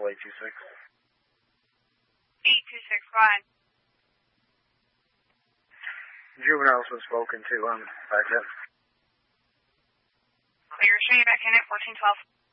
possible 826. 826, go ahead. Juvenile's been spoken to on 510. Okay, you're showing back in at 1412.